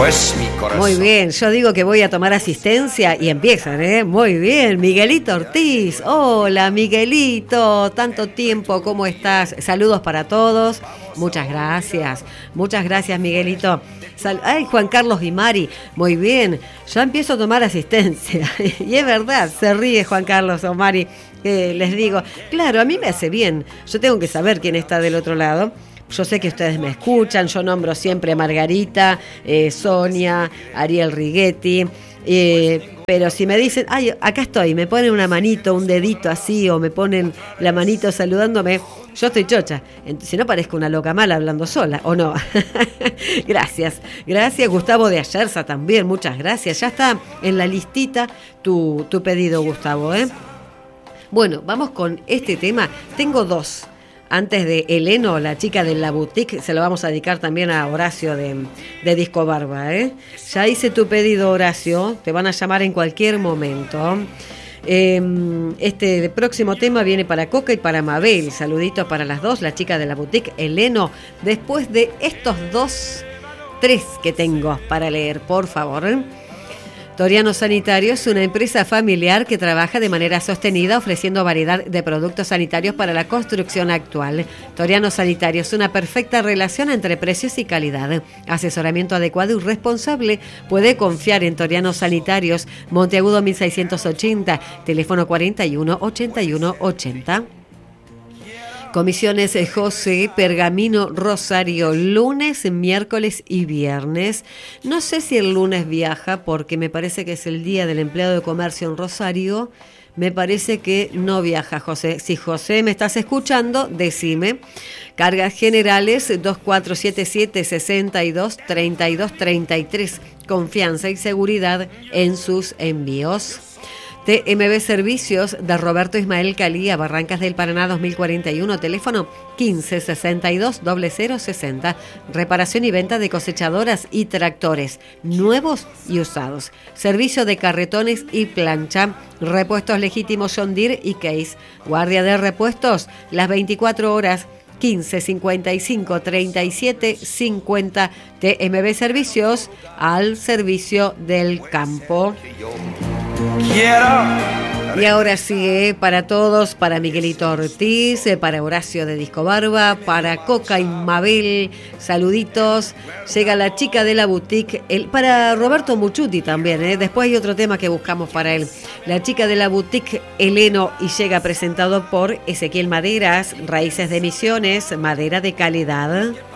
pues mi corazón. Muy bien, yo digo que voy a tomar asistencia y empiezan, ¿eh? Muy bien, Miguelito Ortiz. Hola, Miguelito, tanto tiempo, ¿cómo estás? Saludos para todos. Muchas gracias, Miguelito. Ay, Juan Carlos Guimari, muy bien, ya empiezo a tomar asistencia. Y es verdad, se ríe Juan Carlos Omari, les digo, claro, a mí me hace bien, yo tengo que saber quién está del otro lado. Yo sé que ustedes me escuchan, yo nombro siempre a Margarita, Sonia, Ariel Righetti, pero si me dicen, ay, acá estoy, me ponen una manito, un dedito así, o me ponen la manito saludándome, yo estoy chocha, si no parezco una loca mala hablando sola, ¿o no? Gracias, Gustavo de Ayerza también, muchas gracias, ya está en la listita tu pedido, Gustavo, ¿eh? Bueno, vamos con este tema, tengo dos. Antes de Eleno, la chica de la boutique, se lo vamos a dedicar también a Horacio de Disco Barba, ¿eh? Ya hice tu pedido, Horacio, te van a llamar en cualquier momento. Este próximo tema viene para Coca y para Mabel. Saluditos para las dos, la chica de la boutique, Eleno. Después de estos tres que tengo para leer, por favor. Toriano Sanitario es una empresa familiar que trabaja de manera sostenida ofreciendo variedad de productos sanitarios para la construcción actual. Toriano Sanitario es una perfecta relación entre precios y calidad. Asesoramiento adecuado y responsable. Puede confiar en Toriano Sanitarios, Monteagudo 1680, teléfono 41 81 80. Comisiones José, Pergamino, Rosario, lunes, miércoles y viernes. No sé si el lunes viaja porque me parece que es el día del empleado de comercio en Rosario. Me parece que no viaja, José. Si José me estás escuchando, decime. Cargas generales 2477 62 32 33. Confianza y seguridad en sus envíos. TMB Servicios de Roberto Ismael Calía, Barrancas del Paraná 2041, teléfono 15 62 0060. Reparación y venta de cosechadoras y tractores, nuevos y usados. Servicio de carretones y plancha. Repuestos legítimos John Deere y Case. Guardia de repuestos las 24 horas. 15 55 37 50. TMB Servicios, al servicio del campo. Y ahora sí, para todos, para Miguelito Ortiz, para Horacio de Disco Barba, para Coca y Mabel, saluditos. Llega la chica de la boutique, para Roberto Muchuti también, después hay otro tema que buscamos para él. La chica de la boutique, Eleno, y llega presentado por Ezequiel Maderas, Raíces de Misiones, madera de calidad.